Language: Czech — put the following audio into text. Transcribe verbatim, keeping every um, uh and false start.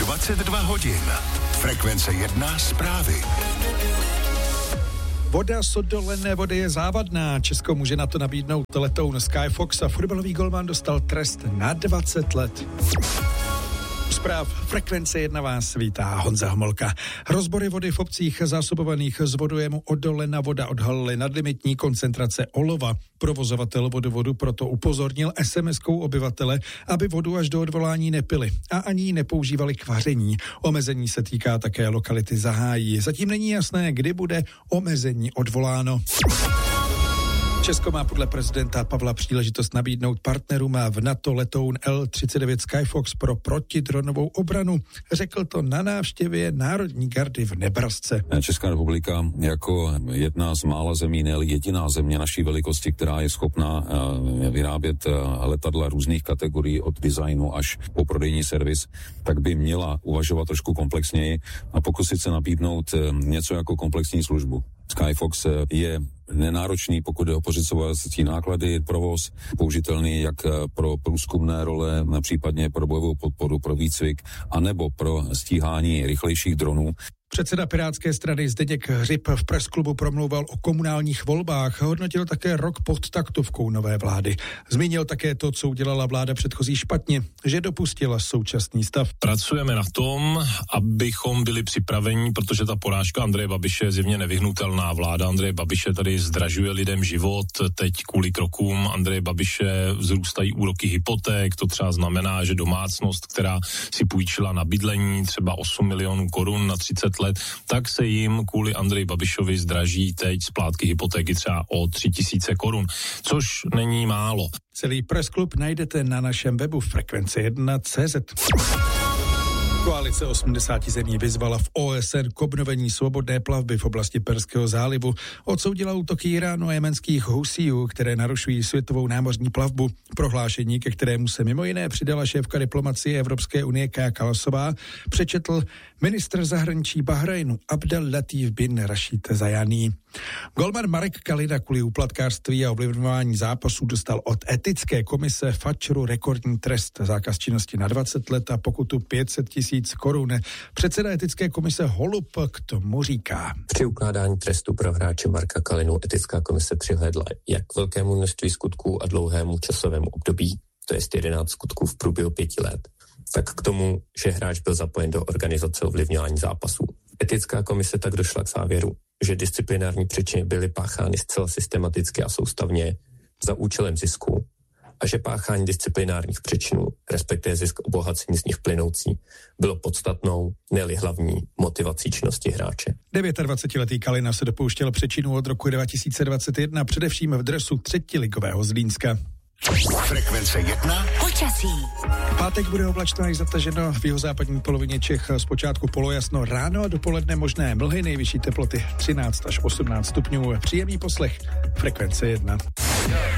dvacet dva hodin. Frekvence jedna zprávy. Voda z odolené vody je závadná. Česko může na to nabídnout letoun Skyfox a fotbalový golman dostal trest na dvacet let. Zpráv Frekvence jedna vás vítá Honza Homolka. Rozbory vody v obcích zásobovaných z vodojemu Odolena voda odhalily nadlimitní koncentrace olova. Provozovatel vodovodu proto upozornil es em eskou obyvatele, aby vodu až do odvolání nepili a ani ji nepoužívali k vaření. Omezení se týká také lokality Zahájí. Zatím není jasné, kdy bude omezení odvoláno. Česko má podle prezidenta Pavla příležitost nabídnout partnerům v NATO letoun el třicet devět Skyfox pro protidronovou obranu. Řekl to na návštěvě Národní gardy v Nebrasce. Česká republika jako jedna z mála zemí, ne jediná země naší velikosti, která je schopná vyrábět letadla různých kategorií od designu až po prodejní servis, tak by měla uvažovat trošku komplexněji a pokusit se nabídnout něco jako komplexní službu. Skyfox je nenáročný, pokud je o pořizovací náklady, provoz, použitelný jak pro průzkumné role, případně pro bojovou podporu, pro výcvik, anebo pro stíhání rychlejších dronů. Předseda Pirátské strany Zdeněk Hřib v presklubu promlouval o komunálních volbách a hodnotil také rok pod taktovkou nové vlády. Zmínil také to, co udělala vláda předchozí špatně, že dopustila současný stav. Pracujeme na tom, abychom byli připraveni, protože ta porážka Andreje Babiše je zjevně nevyhnutelná. Vláda Andreje Babiše tady zdražuje lidem život, teď kvůli krokům Andreje Babiše vzrůstají úroky hypoték, to třeba znamená, že domácnost, která si půjčila na bydlení třeba osm milionů korun na třicet let, tak se jim kvůli Andreji Babišovi zdraží teď splátky hypotéky třeba o tři tisíce korun, což není málo. Celý pressklub najdete na našem webu frekvence jedna tečka cé zet. Koalice osmdesáti zemí vyzvala v ó es en k obnovení svobodné plavby v oblasti Perského zálivu. Odsoudila útoky Iránu a jemenských Husíů, které narušují světovou námořní plavbu. Prohlášení, ke kterému se mimo jiné přidala šéfka diplomacie Evropské unie Kaja Kallasová, přečetl ministr zahraničí Bahrajnu Abdel Latif bin Rashid Zajani. Golman Marek Kalina kvůli úplatkářství a ovlivňování zápasů dostal od etické komise Fatcheru rekordní trest, zákaz činnosti na dvacet let a pokutu pět set tisíc korun. Předseda etické komise Holub k tomu říká. Při ukládání trestu pro hráče Marka Kalinu etická komise přihlédla jak k velkému množství skutků a dlouhému časovému období, to je jedenáct skutků v průběhu pěti let, tak k tomu, že hráč byl zapojen do organizace ovlivňování zápasů. Etická komise tak došla k závěru, že disciplinární přečiny byly páchány zcela systematicky a soustavně za účelem zisku a že páchání disciplinárních přečinů, respektive zisk obohacení z nich plynoucí, bylo podstatnou, ne-li hlavní motivací činnosti hráče. dvacetdevětiletý Kalina se dopouštěl přečinů od roku dva tisíce dvacet jedna, především v dresu třetiligového Zlínska. Frekvence jedna. Počasí. Pátek bude oblačno až zataženo, v jihozápadní polovině Čech zpočátku polojasno, ráno a dopoledne možné mlhy, nejvyšší teploty třináct až osmnáct stupňů. Příjemný poslech. Frekvence jedna.